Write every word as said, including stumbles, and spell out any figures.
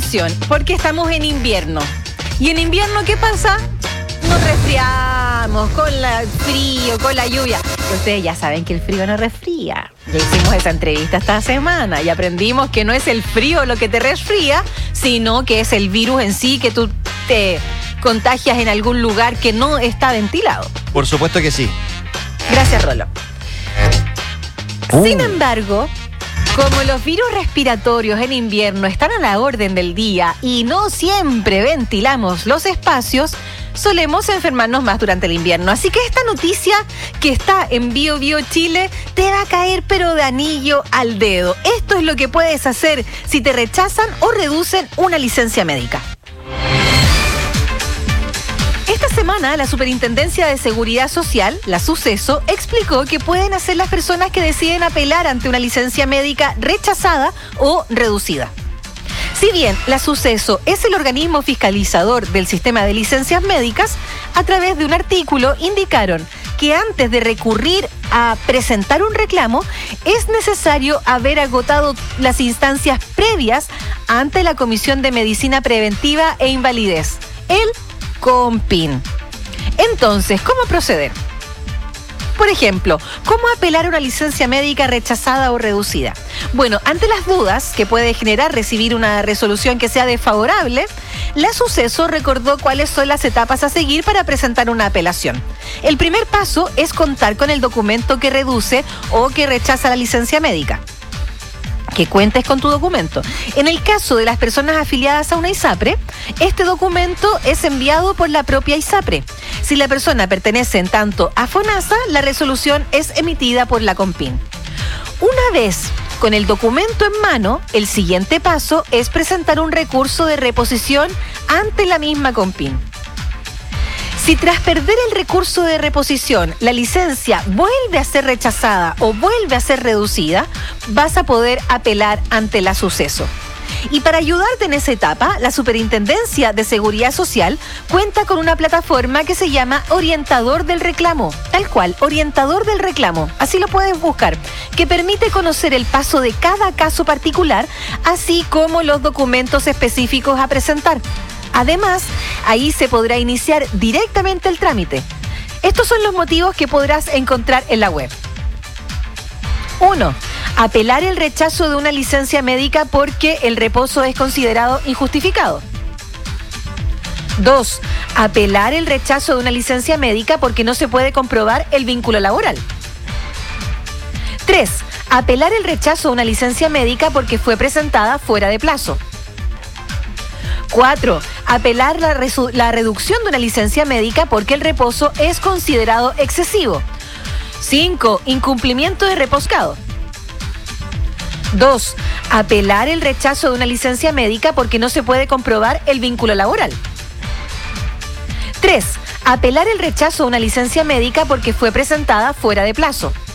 atención, porque estamos en invierno. ¿Y en invierno qué pasa? Nos resfriamos con el frío, con la lluvia. Ustedes ya saben que el frío no resfría. Ya hicimos esa entrevista esta semana y aprendimos que no es el frío lo que te resfría, sino que es el virus en sí que tú te contagias en algún lugar que no está ventilado. Por supuesto que sí. Gracias, Rolo. Uh. Sin embargo, como los virus respiratorios en invierno están a la orden del día y no siempre ventilamos los espacios, solemos enfermarnos más durante el invierno. Así que esta noticia que está en Bio Bio Chile te va a caer pero de anillo al dedo. Esto es lo que puedes hacer si te rechazan o reducen una licencia médica. Esta semana, la Superintendencia de Seguridad Social, la SUSESO, explicó que pueden hacer las personas que deciden apelar ante una licencia médica rechazada o reducida. Si bien la SUSESO es el organismo fiscalizador del sistema de licencias médicas, a través de un artículo indicaron que antes de recurrir a presentar un reclamo, es necesario haber agotado las instancias previas ante la Comisión de Medicina Preventiva e Invalidez, el COMPIN. Entonces, ¿cómo proceder? Por ejemplo, ¿cómo apelar a una licencia médica rechazada o reducida? Bueno, ante las dudas que puede generar recibir una resolución que sea desfavorable, la SUSESO recordó cuáles son las etapas a seguir para presentar una apelación. El primer paso es contar con el documento que reduce o que rechaza la licencia médica. Que cuentes con tu documento. En el caso de las personas afiliadas a una ISAPRE, este documento es enviado por la propia ISAPRE. Si la persona pertenece en tanto a FONASA, la resolución es emitida por la COMPIN. Una vez con el documento en mano, el siguiente paso es presentar un recurso de reposición ante la misma COMPIN. Si tras perder el recurso de reposición, la licencia vuelve a ser rechazada o vuelve a ser reducida, vas a poder apelar ante la SUSESO. Y para ayudarte en esa etapa, la Superintendencia de Seguridad Social cuenta con una plataforma que se llama Orientador del Reclamo, tal cual, Orientador del Reclamo, así lo puedes buscar, que permite conocer el paso de cada caso particular, así como los documentos específicos a presentar. Además, ahí se podrá iniciar directamente el trámite. Estos son los motivos que podrás encontrar en la web. uno. Apelar el rechazo de una licencia médica porque el reposo es considerado injustificado. dos. Apelar el rechazo de una licencia médica porque no se puede comprobar el vínculo laboral. tres. Apelar el rechazo de una licencia médica porque fue presentada fuera de plazo. cuatro. Apelar la, resu- la reducción de una licencia médica porque el reposo es considerado excesivo. cinco. Incumplimiento de reposcado. dos. Apelar el rechazo de una licencia médica porque no se puede comprobar el vínculo laboral. tres. Apelar el rechazo de una licencia médica porque fue presentada fuera de plazo.